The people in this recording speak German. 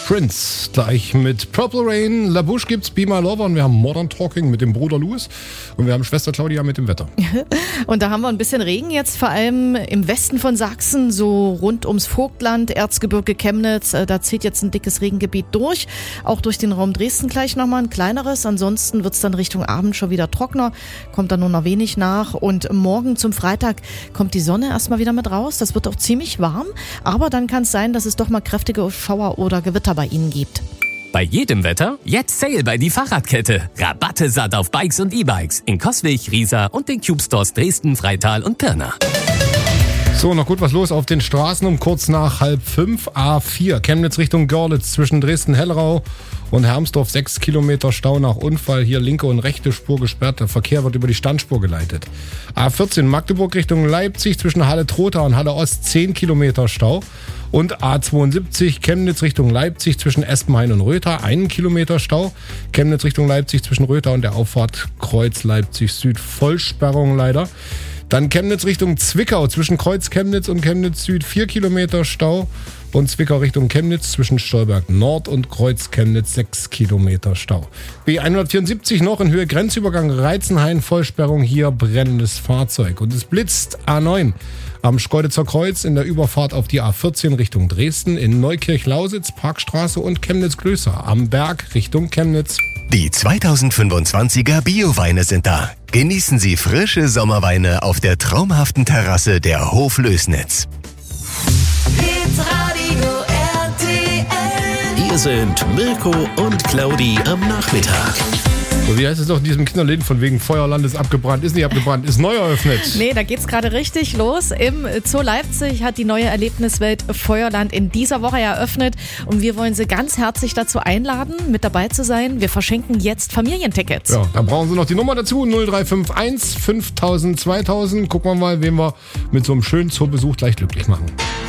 Prince. Gleich mit Purple Rain, La Bouche gibt's, Be My Lover und wir haben Modern Talking mit dem Bruder Louis und wir haben Schwester Claudia mit dem Wetter. Und da haben wir ein bisschen Regen jetzt, vor allem im Westen von Sachsen, so rund ums Vogtland, Erzgebirge, Chemnitz. Da zieht jetzt ein dickes Regengebiet durch. Auch durch den Raum Dresden gleich nochmal ein kleineres. Ansonsten wird's dann Richtung Abend schon wieder trockener, kommt dann nur noch wenig nach. Und morgen zum Freitag kommt die Sonne erstmal wieder mit raus. Das wird auch ziemlich warm, aber dann kann es sein, dass es doch mal kräftige Schauer oder Gewitter bei Ihnen gibt. Bei jedem Wetter jetzt Sale bei die Fahrradkette. Rabatte satt auf Bikes und E-Bikes in Coswig, Riesa und den Cube Stores Dresden, Freital und Pirna. So, noch gut was los auf den Straßen um kurz nach 4:30. A4 Chemnitz Richtung Görlitz zwischen Dresden-Hellrau und Hermsdorf 6 Kilometer Stau nach Unfall. Hier linke und rechte Spur gesperrt. Der Verkehr wird über die Standspur geleitet. A14 Magdeburg Richtung Leipzig zwischen Halle-Trotha und Halle-Ost 10 Kilometer Stau. Und A72 Chemnitz Richtung Leipzig zwischen Espenhain und Rötha 1 Kilometer Stau. Chemnitz Richtung Leipzig zwischen Rötha und der Auffahrt Kreuz Leipzig Süd Vollsperrung leider. Dann Chemnitz Richtung Zwickau zwischen Kreuz Chemnitz und Chemnitz Süd 4 Kilometer Stau. Und Zwickau Richtung Chemnitz zwischen Stolberg Nord und Kreuz Chemnitz 6 Kilometer Stau. B174 noch in Höhe Grenzübergang Reizenhain Vollsperrung, hier brennendes Fahrzeug. Und es blitzt A9 am Schkeuditzer Kreuz in der Überfahrt auf die A14 Richtung Dresden, in Neukirch-Lausitz, Parkstraße und Chemnitz-Klößer am Berg Richtung Chemnitz. Die 2025er Bio-Weine sind da. Genießen Sie frische Sommerweine auf der traumhaften Terrasse der Hof Lößnitz. Hitradio RTL. Hier sind Mirko und Claudi am Nachmittag. So, wie heißt es doch in diesem Kinderlied von wegen Feuerland ist abgebrannt, ist nicht abgebrannt, ist neu eröffnet. Nee, da geht's gerade richtig los. Im Zoo Leipzig hat die neue Erlebniswelt Feuerland in dieser Woche eröffnet und wir wollen Sie ganz herzlich dazu einladen, mit dabei zu sein. Wir verschenken jetzt Familientickets. Ja, da brauchen Sie noch die Nummer dazu, 0351 5000 2000. Gucken wir mal, wen wir mit so einem schönen Zoobesuch gleich glücklich machen.